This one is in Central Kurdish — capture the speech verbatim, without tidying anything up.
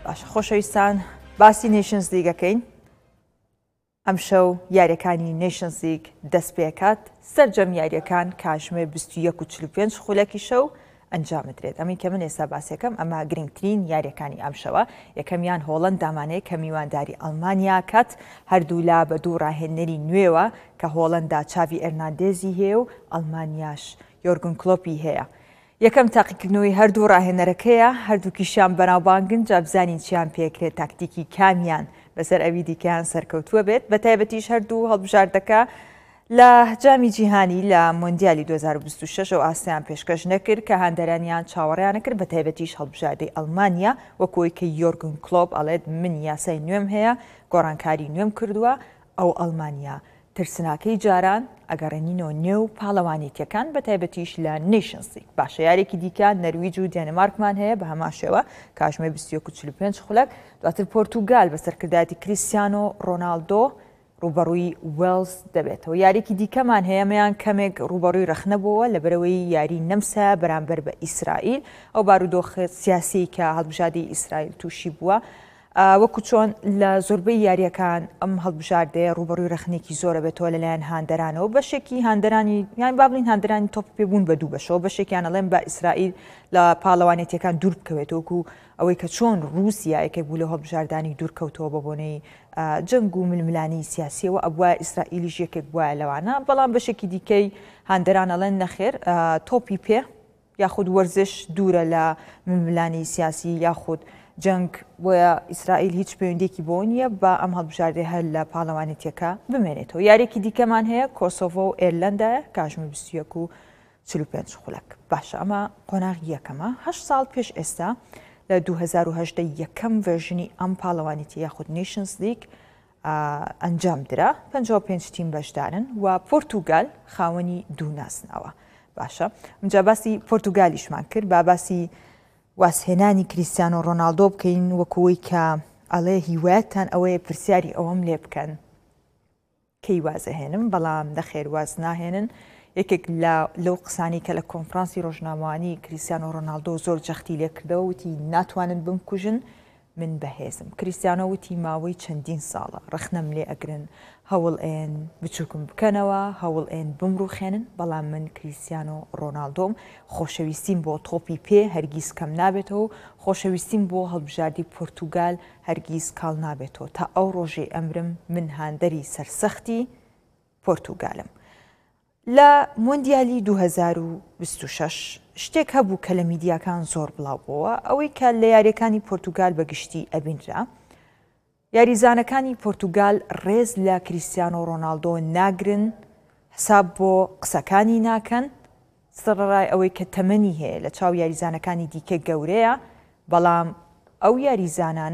باش خۆشەویستان باسی نیشنز لیگەکەین ئەم شەو یاریەکانی نیشنز لیگ دەست پێکات سەرجەم یاریەکان کاتژمێر بیست و یەک و چل و پێنج خولەکی شەو ئەنجامدرێت. ئەمین کە من ئێستا باسیەکەم ئەمە گرنگترین یاریەکانی ئەم شەوە. یەکەمیان هۆڵەند دامانەیە کە میوانداری ئەڵمانیا کات هەردوو لا بە دوو ڕاهێنەری نوێوە کە هۆڵەندا چاوی ئەرناندێزی هەیە و ئەڵمانیاش یۆرگن کلۆپی هەیە. یەکەم تاقیکردنەوەی هەردوو ڕاهێنەرەکەیە هەردووکیشیان بەناوبانگن جا بزانین چیان پێکرێت تاکتیکی کامیان بەسەر ئەوی دیکەیان سەرکەوتووە بێت بە تایبەتیش هەردوو هەڵبژاردەکە لە جامی جیهانی لە مۆندیالی دوو هەزار و بیست و شەش و ئاسیان پێشکەش نەکرد کە هاندەرانیان چاوەڕیانە کرد بە تایبەتیش هەڵبژاردەی ئەڵمانیا وەکۆی کە یۆرگن کلۆپ ئەڵێت من یاسای نوێم هەیە گۆڕانکاری نوێم کردووە ئەو ئەڵمانیا ترسناکەی جاران ئەگەڕێنینەوە نێو پاڵەوانیتیەکان بە تایبەتیش لە نیشنز لیگ. باشە یارێکی دیکە نەرویج و دێنمارکمان هەیە بە هەمان شێوە کاتژمێر بیست و یەک و چل و پێنج خولەک دواتر پۆرتوگال بە سەرکردایەتی کریستیانۆ ڕۆناڵدۆ ڕوبەڕووی وێلز دەبێتەوە. یاریکی دیکەمان هەیە مەیان کەمێک ڕوبەڕووی رەخنەبووە لەبەرەوەی یاری نەمسا بەرامبەر بە ئیسرائیل ئەو بارودۆخ سیاسی کە هەڵبژاردەی ئیسرائیل تووشی بووە وەکو چۆن لە زۆربەی یاریەکان ئەم هەڵبژاردەیە ڕوبەڕووی رەخنێکی زۆرە بێتەوە لەلایەن هاندەرانەوە بەشێکی هاندەرانی یان با بڵین هاندەرانی تۆپ پێبوون بە دوو بەشەوە بەشێکیان ئەڵێن بە ئیسرائیل لە پاڵەوانێتیەکان دوور بکەوێتەوە وەکو ئەوەی کە چۆن رووسیا یەکێک بوو لە هەڵبژاردانی دوورکەوتەوە بە بۆنەی جەنگ و ململانی سیاسیەوە ئەبووە ئیسرائیلیش یەکێک بووە لەوانە. بەڵام بەشێکی دیکەی هاندەران ئەڵێن نەخێر تۆپی پێ یاخود وەرزش دوورە لە ململانی سیاسی یاخود جەنگ بۆیە ئیسرائیل هیچ پەیوەندێکی بۆ نییە بە ئەم هەڵبژاردە هەر لە پاڵەوانێتیەکە بمێنێتەوە. یارێکی دیکەمان هەیە کۆسۆڤۆ و ئێرلەندایە کاتژمێر بیست و یەک و چل و پێنج خولەک. باشە ئەمە قۆناغی یەکەمە. هەشت ساڵ پێش ئێستا لە دوو هەزار و هەژدە یەکەم ڤێرژنی ئەم پاڵەوانێتی یاخود نیشنز لیگ ئەنجام درا پەنجا و پێنج تیم بەشدارن و پۆرتوگال خاوەنی دوو ناسناوە. باشە ئەمجا باسی پۆرتوگالیشمان کرد با باسی واسهێنانی کریستیانۆ ڕۆناڵدۆ بکەین وەکوەوەی کە ئەڵێ هیوایەتان ئەوەیە پرسیاری ئەوەم لێ بکەن کەی وازەهێنم بەڵام نەخێر واز ناهێنن. یەکێک لەو قسانی کە لە کۆنفرانسی ڕۆژنامەوانی کریستیانۆ ڕۆناڵدۆ زۆر جەختی لێ کردەوە وتی ناتوانن بمکوژن من بەهێزم. کریستیانۆ وتی ماوەی چەندین ساڵە ڕخنەم لێ ئەگرن هەوڵ ئێن بچووکم بکەنەوە هەوڵ ئێن بمڕوخێنن بەڵام من کریستیانۆ ڕۆناڵدۆم خۆشەویستیم بۆ تۆپی پێ هەرگیز کەم نابێتەوە خۆشەویستیم بۆ هەڵبژاردی پۆرتوگال هەرگیز کاڵ نابێتەوە تا ئەو ڕۆژەی ئەمرم من هاندەری سەرسەختی پۆرتوگالم. لە مۆندیالی دوو هەزار و بیست و شەش شتێک هەبوو کە لە میدیاکان زۆر بڵاو بووە ئەوەی کە لە یاریەکانی پۆرتوگال بەگشتی ئەبینرا. یاریزانەکانی پۆرتوگال ڕێز لە کریستیانۆ ڕۆناڵدۆ ناگرن حساب بۆ قسەکانی ناکەن سڕای ئەوەی کە تەمەنی هەیە لە چاو یاریزانەکانی دیکە گەورەیە بەڵام ئەو یاریزانان